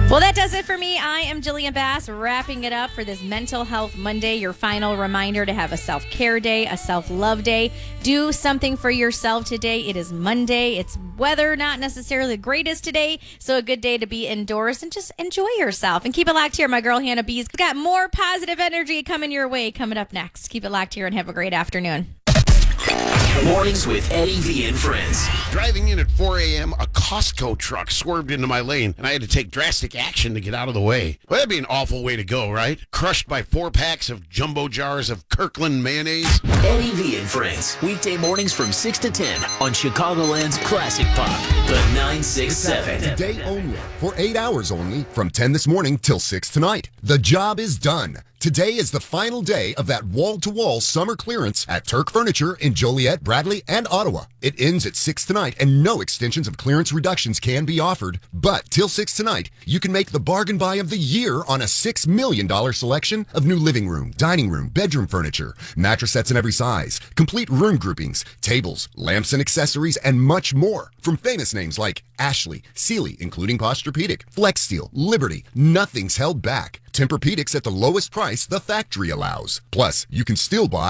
Well, that does it for me. I am Jillian Bass, wrapping it up for this Mental Health Monday. Your final reminder to have a self-care day, a self-love day. Do something for yourself today. It is Monday. It's weather not necessarily the greatest today, so a good day to be indoors and just enjoy yourself. And keep it locked here. My girl Hannah B's got more positive energy coming your way coming up next. Keep it locked here and have a great afternoon. Mornings with Eddie V and friends. Driving in at 4 a.m., a Costco truck swerved into my lane, and I had to take drastic action to get out of the way. Well, that'd be an awful way to go, right? Crushed by 4 packs of jumbo jars of Kirkland mayonnaise. Eddie V and friends. Weekday mornings from 6 to 10 on Chicagoland's Classic Pop, the 967. Today only, for 8 hours only, from 10 this morning till 6 tonight. The job is done. Today is the final day of that wall-to-wall summer clearance at Turk Furniture in Joliet, Bradley, and Ottawa. It ends at 6 tonight, and no extensions of clearance reductions can be offered. But till 6 tonight, you can make the bargain buy of the year on a $6 million selection of new living room, dining room, bedroom furniture, mattress sets in every size, complete room groupings, tables, lamps and accessories, and much more. From famous names like Ashley, Sealy, including Posturepedic, Flex Steel, Liberty, nothing's held back. Tempur-Pedics at the lowest price the factory allows. Plus, you can still buy